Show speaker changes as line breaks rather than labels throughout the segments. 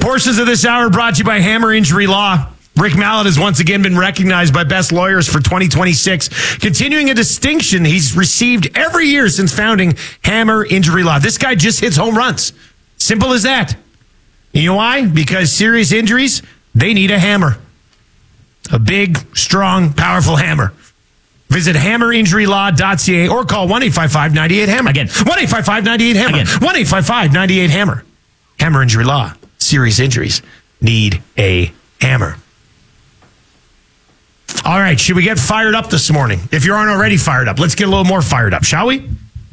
Portions of this hour brought to you by Hammer Injury Law. Rick Mallett has once again been recognized by Best Lawyers for 2026, continuing a distinction he's received every year since founding Hammer Injury Law. This guy just hits home runs. Simple as that. You know why? Because serious injuries, they need a hammer. A big, strong, powerful hammer. Visit hammerinjurylaw.ca or call 1-855-98-HAMMER.
Again.
1-855-98-HAMMER. 1-855-98-HAMMER. Hammer Injury Law. Serious injuries need a hammer. All right, should we get fired up this morning? If you aren't already fired up, let's get a little more fired up, shall we?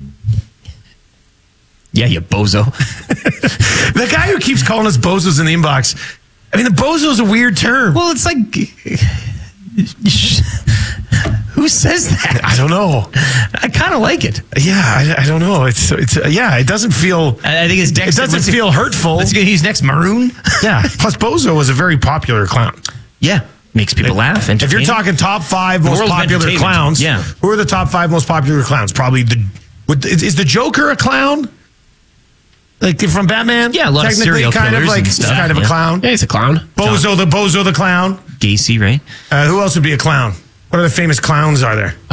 Yeah, you bozo.
The guy who keeps calling us bozos in the inbox, I mean, the bozo is a weird term.
Well, it's like... Who says that?
I don't know.
I kind of like it.
Yeah, I don't know. It's yeah, it doesn't feel...
I think it's next...
It doesn't feel hurtful.
Let's get he's next maroon.
Yeah. Plus, bozo is a very popular clown.
Yeah. Makes people laugh.
If you're talking top 5 most popular clowns, who are the top 5 most popular clowns? Probably is the Joker a clown? Like from Batman?
Yeah, a lot of serial
kind of
killers
like
and stuff.
kind of a clown.
Yeah, he's a clown.
Bozo the clown.
Gacy, right?
Who else would be a clown? What other famous clowns are there?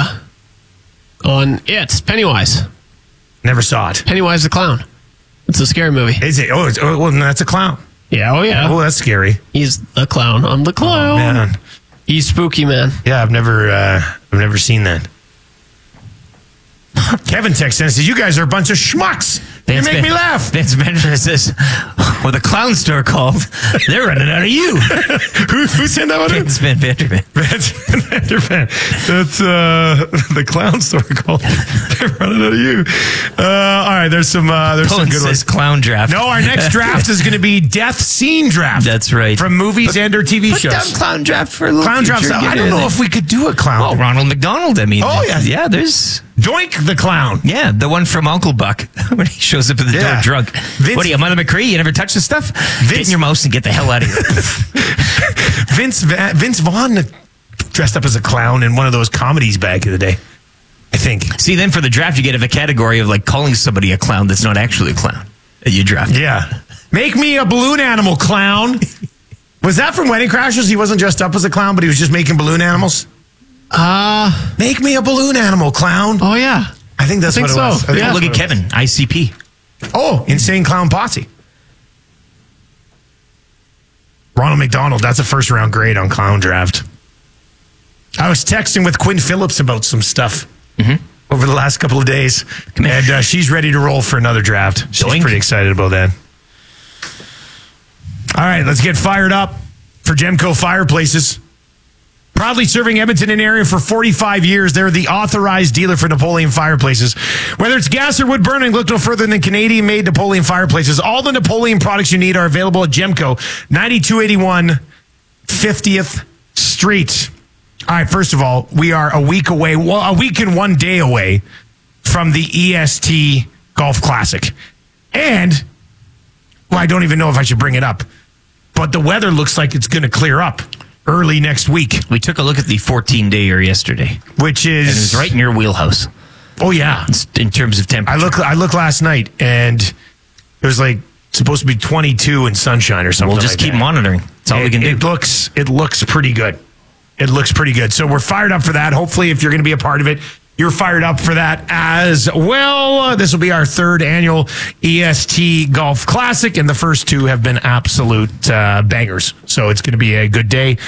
It's Pennywise.
Never saw it.
Pennywise the clown. It's a scary movie.
Is it? Well, that's a clown.
Yeah, oh yeah.
Oh, that's scary.
He's the clown. I'm the clown.
Oh, man.
He's spooky, man.
Yeah, I've never seen that. Kevin texted and says, "You guys are a bunch of schmucks. You make me laugh."
Vince Benjamin says, "Well, the clown store called. They're running out of you."
Who sent that one?
Vince Benjamin.
Vince Benjamin. That's the clown store called. They're running out of you. All right, there's some good ones.
Clown draft.
No, our next draft is going to be death scene draft.
That's right.
From movies and or TV shows.
Put down clown draft for a little
clown draft. I don't know if we could do a clown.
Oh, Ronald McDonald. I mean,
yeah,
there's
Doink the clown.
Yeah, the one from Uncle Buck when he shows up at the door drunk. What are you, Mother McCree? You never touch the stuff? Get in your mouse and get the hell out of here.
Vince Vaughn dressed up as a clown in one of those comedies back in the day, I think.
See, then for the draft, you get a category of like calling somebody a clown that's not actually a clown that you draft.
Yeah. Make me a balloon animal clown. Was that from Wedding Crashers? He wasn't dressed up as a clown, but he was just making balloon animals? Make me a balloon animal clown.
Oh, yeah.
I think that's what it was.
Yeah. Look at Kevin, ICP.
Oh, Insane Clown Posse. Ronald McDonald, that's a first round grade on clown draft. I was texting with Quinn Phillips about some stuff over the last couple of days. And she's ready to roll for another draft. She's pretty excited about that. All right, let's get fired up for Gemco Fireplaces. Proudly serving Edmonton and area for 45 years, they're the authorized dealer for Napoleon Fireplaces. Whether it's gas or wood burning, look no further than Canadian-made Napoleon Fireplaces. All the Napoleon products you need are available at Gemco, 9281 50th Street. All right, first of all, we are a week and 1 day away from the EST Golf Classic. And, well, I don't even know if I should bring it up, but the weather looks like it's going to clear up early next week.
We took a look at the 14-dayer yesterday.
Which is...
And it was right in your wheelhouse.
Oh, yeah.
In terms of temperature.
I looked last night, and it was like supposed to be 22 and sunshine or something.
We'll just keep monitoring. That's all we can do.
It looks pretty good. It looks pretty good. So we're fired up for that. Hopefully, if you're going to be a part of it, you're fired up for that as well. This will be our 3rd annual EST Golf Classic, and the first 2 have been absolute bangers. So it's going to be a good day.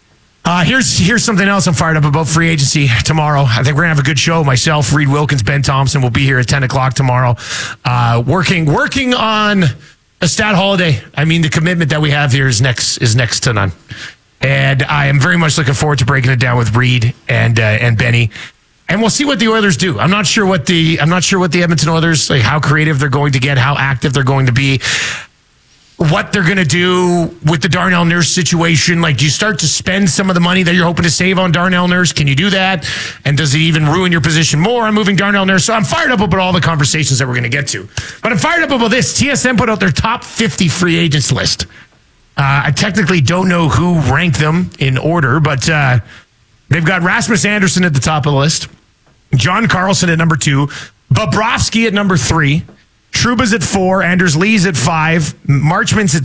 Here's something else I'm fired up about free agency tomorrow. I think we're going to have a good show. Myself, Reed Wilkins, Ben Thompson will be here at 10 o'clock tomorrow, working on a stat holiday. I mean, the commitment that we have here is next to none. And I am very much looking forward to breaking it down with Reed and Benny. And we'll see what the Oilers do. I'm not sure what the Edmonton Oilers, like how creative they're going to get, how active they're going to be, what they're going to do with the Darnell Nurse situation. Like, do you start to spend some of the money that you're hoping to save on Darnell Nurse? Can you do that? And does it even ruin your position more on moving Darnell Nurse? So I'm fired up about all the conversations that we're going to get to. But I'm fired up about this. TSN put out their top 50 free agents list. I technically don't know who ranked them in order, but they've got Rasmus Andersson at the top of the list. John Carlson at number 2, Bobrovsky at number 3, Trouba's at 4, Anders Lee's at 5, Marchman's at